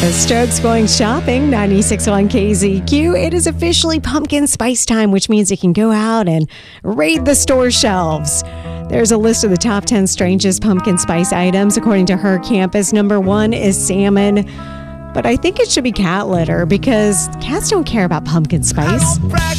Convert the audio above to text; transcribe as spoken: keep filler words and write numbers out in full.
The Strokes going shopping, ninety-six point one K Z Q. It is officially pumpkin spice time, which means you can go out and raid the store shelves. There's a list of the top ten strangest pumpkin spice items. According to Her Campus, number one is salmon. But I think it should be cat litter because cats don't care about pumpkin spice.